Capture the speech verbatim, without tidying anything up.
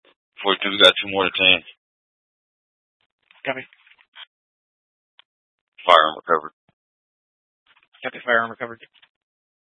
forty-two, we got two more to ten. Copy. Firearm recovered. Copy. Firearm recovered.